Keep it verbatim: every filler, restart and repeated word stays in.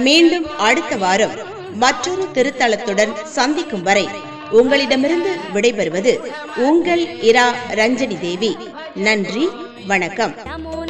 மீண்டும் அடுத்த வாரம் மற்றொரு திருத்தலத்துடன் சந்திக்கும் வரை உங்களிடமிருந்து விடைபெறுவது உங்கள் இரா ரஞ்சனி தேவி. நன்றி, வணக்கம்.